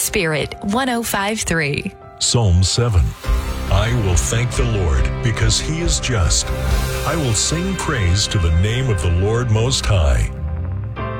Spirit 105.3. Psalm 7. I will thank the Lord because he is just. I will sing praise to the name of the Lord Most High.